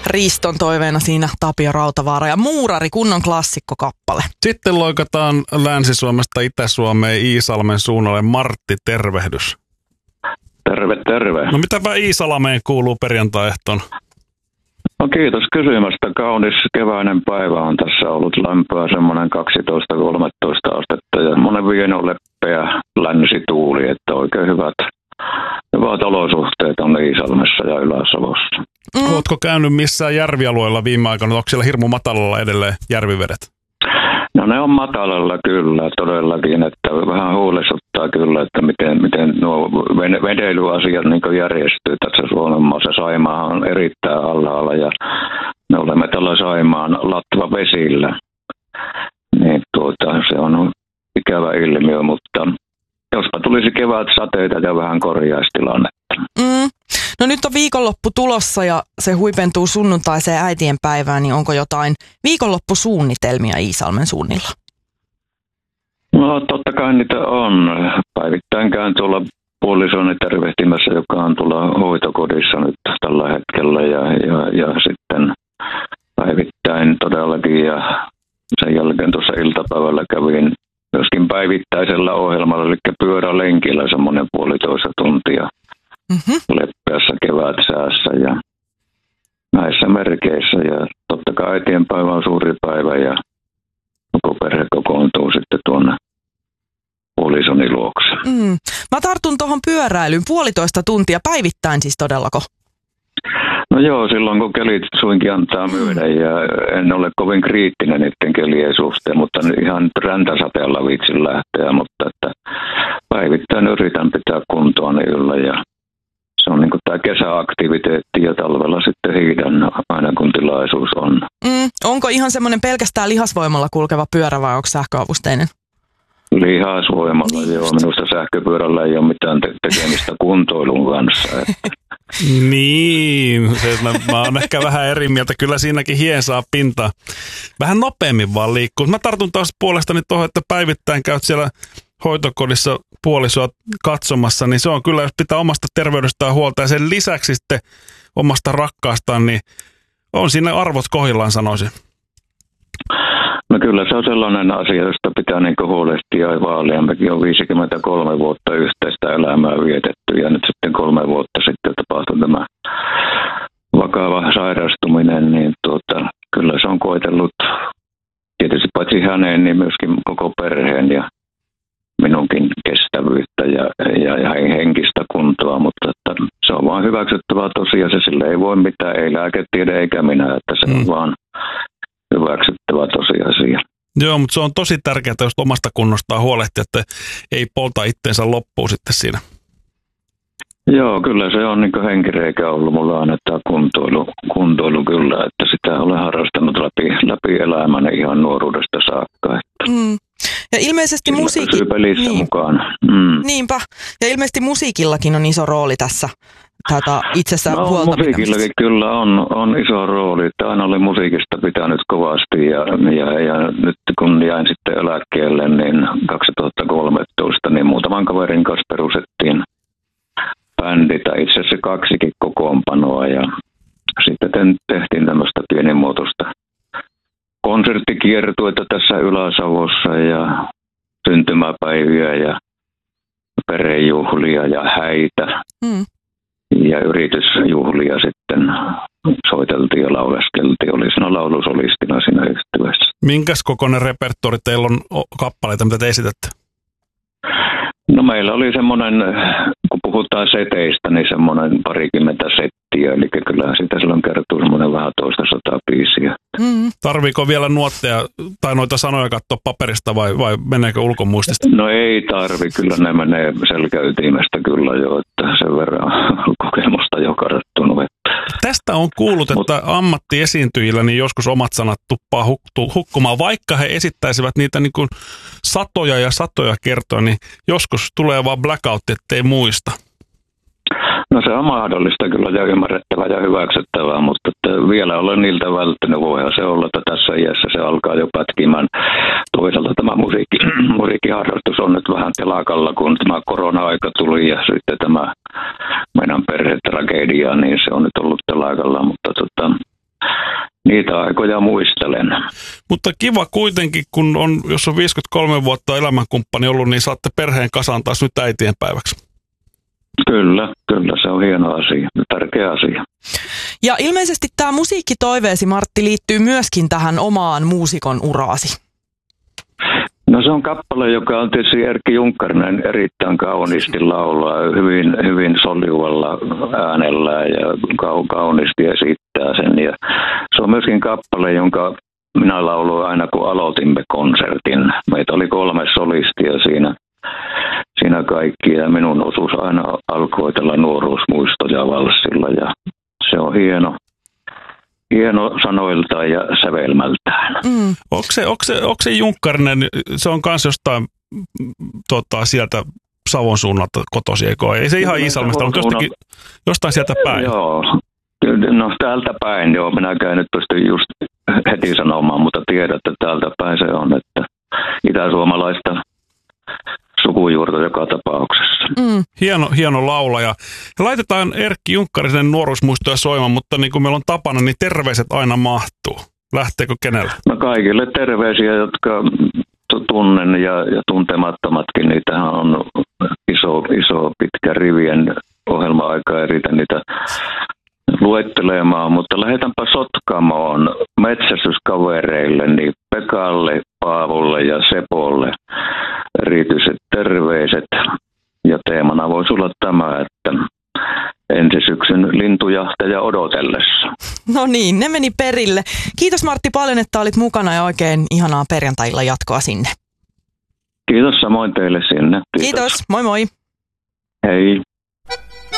Riston toiveena siinä Tapio Rautavaara ja Muurari, kunnon klassikkokappale. Sitten loikataan Länsi-Suomesta Itä-Suomeen Iisalmen suunnalle. Martti, tervehdys. Terve, terve. No mitäpä Iisalmeen kuuluu perjantai-ehtona? No kiitos kysymästä. Kaunis keväinen päivä on tässä ollut lämpöä, semmoinen 12-13 astetta ja monen vieno leppeä länsituuli, että oikein hyvät olosuhteet on Iisalmessa ja Ylä-Savossa. Ootko käynyt missään järvialueella viime aikoina? Onko siellä hirmu matalalla edelleen järvivedet? No ne on matalalla kyllä, todellakin, että vähän huolestuttaa kyllä, että miten nuo vedeilyasiat niin järjestyy tässä Suomen maassa. Saimaa on erittäin alhaalla ja me olemme tällä Saimaan latva vesillä. Niin se on ikävä ilmiö, mutta jospa tulisi kevät sateita ja vähän korjaistilannetta. No nyt on viikonloppu tulossa ja se huipentuu sunnuntaiseen äitienpäivään, niin onko jotain viikonloppusuunnitelmia Iisalmen suunnilla? No totta kai niitä on. Päivittäin käyn tuolla puolisoni tervehtimässä, joka on tuolla hoitokodissa nyt tällä hetkellä ja sitten päivittäin todellakin ja sen jälkeen tuossa iltapäivällä kävin myöskin päivittäisellä ohjelmalla, eli pyörälenkillä semmoinen 1,5 tuntia. Leppeässä kevätsäässä ja näissä merkeissä. Ja totta kai äitienpäivä on suuri päivä ja koko perhe kokoontuu sitten tuonne puolisoni luokse. Mä tartun tuohon pyöräilyyn 1,5 tuntia päivittäin siis todellako? No joo, silloin kun kelit suinkin antaa myydä ja en ole kovin kriittinen niiden kelien suhteen, mutta ihan räntäsateella viitsin lähteä, mutta että päivittäin yritän pitää kuntoani yllä ja se on niin kuin tämä kesäaktiviteetti ja talvella sitten hiihdän aina kun tilaisuus on. Onko ihan semmoinen pelkästään lihasvoimalla kulkeva pyörä vai onko sähköavusteinen? Lihasvoimalla, joo. Minusta sähköpyörällä ei ole mitään tekemistä kuntoilun kanssa. Niin, mä oon ehkä vähän eri mieltä. Kyllä siinäkin hien saa pintaa. Vähän nopeammin vaan liikkuu. Mä tartun taas puolestani tuohon, että päivittäin käyt siellä hoitokodissa puolisoa katsomassa, niin se on kyllä, jos pitää omasta terveydestään huolta ja sen lisäksi sitten omasta rakkaastaan, niin on siinä arvot kohdillaan, sanoisin. No kyllä se on sellainen asia, josta pitää niin huolehtia ja vaalia. Mekin on 53 vuotta yhteistä elämää vietetty ja nyt sitten 3 vuotta sitten tapahtui tämä vakava sairastuminen, niin kyllä se on koetellut tietysti paitsi hänen, niin myöskin koko perheen ja minunkin kestävyyttä ja henkistä kuntoa, mutta että se on vaan hyväksyttävää tosiaan, sille ei voi mitään, ei lääketiede eikä minä, että se on vaan hyväksyttävä tosiasia. Joo, mutta se on tosi tärkeää, jos omasta kunnostaan huolehtia, että ei polta itteensä loppuun sitten siinä. Joo, kyllä se on niin henkireikä ollut mulla aina tämä kuntoilu kyllä, että sitä olen harrastanut läpi elämäni ihan nuoruudesta saakka. Ja ilmeisesti musiikki... pelissä mukaan. Niinpä. Ja ilmeisesti musiikillakin on iso rooli tässä itsessä huolta musiikillakin kyllä on iso rooli. Että aina oli musiikista pitänyt kovasti ja nyt kun jäin sitten eläkkeelle, niin 2013, niin muutaman kaverin kanssa perustettiin bändi, tai itse asiassa 2 kokoonpanoa ja sitten tehtiin tämmöistä pienimuotoista konserttikiertuetta tässä Ylä-Savossa ja syntymäpäiviä ja perhejuhlia ja häitä ja yritysjuhlia sitten soiteltiin ja lauleskeltiin. Oli siinä laulusolistina siinä yhtyessä. Minkäs kokoinen repertuaari teillä on kappaleita, mitä te esitätte? No meillä oli semmoinen, kun puhutaan seteistä, niin semmoinen 20 settiä, eli kyllähän sitä silloin kertuu semmoinen vähän 200 biisiä. Tarviiko vielä nuotteja tai noita sanoja katsoa paperista vai meneekö ulkomuistista? No ei tarvi, kyllä ne menee selkäytimestä kyllä jo, että sen verran kokemusta jo karttunut. Tästä on kuullut, että ammattiesiintyjillä niin joskus omat sanat tuppaa hukkumaan, vaikka he esittäisivät niitä niin kuin satoja ja satoja kertoja, niin joskus tulee vaan blackout, ettei muista. No se on mahdollista kyllä ja ymmärrettävää ja hyväksyttävää, mutta vielä olen niiltä välttänyt. Voihan se olla, että tässä iässä se alkaa jo pätkimään. Toisaalta tämä musiikkiharrastus on nyt vähän telakalla, kun tämä korona-aika tuli ja sitten tämä meidän perhetragedia, niin se on nyt ollut telakalla, mutta niitä aikoja muistelen. Mutta kiva kuitenkin, kun jos on 53 vuotta elämänkumppani ollut, niin saatte perheen kasaan taas nyt äitienpäiväksi. Kyllä, se on hieno asia, tärkeä asia. Ja ilmeisesti tämä musiikkitoiveesi, Martti, liittyy myöskin tähän omaan muusikon uraasi. No se on kappale, joka on tietysti Erkki Junkkarinen erittäin kauniisti laulaa, hyvin soljuvalla äänellä ja kauniisti esittää sen. Ja se on myöskin kappale, jonka minä lauloin aina kun aloitimme konsertin. Meitä oli 3 solistia siinä kaikki ja minun osuus aina alkoi tällä nuoruusmuistoja valssilla ja se on hieno sanoiltaan ja sävelmältään. Onko se Junkkarinen, se on kans jostain sieltä Savon suunnalta kotosi, eikö? Ei se ihan Iisalmesta, mutta jostain sieltä päin. Joo, no täältä päin, joo. Minäkään nyt pysty just heti sanomaan, mutta tiedän, että täältä päin se on, että itäsuomalaista sukujuurta joka tapauksessa. Hieno laulaja. Ja laitetaan Erkki Junkkarisen nuoruusmuistoja soimaan, mutta niin kuin meillä on tapana, niin terveiset aina mahtuu. Lähteekö kenellä? No kaikille terveisiä, jotka tunnen ja tuntemattomatkin. Niitähän on iso pitkä rivien ohjelma-aika, eritä niitä luettelemaan, mutta lähdetäänpä Sotkamoon metsästyskavereille, niin Pekalle, Paavolle ja Sepolle erityiset terveiset. Ja teemana voisi olla tämä, että ensi syksyn lintujahteja odotellessa. No niin, ne meni perille. Kiitos Martti paljon, että olit mukana ja oikein ihanaa perjantai-illan jatkoa sinne. Kiitos samoin teille sinne. Kiitos, moi moi. Hei.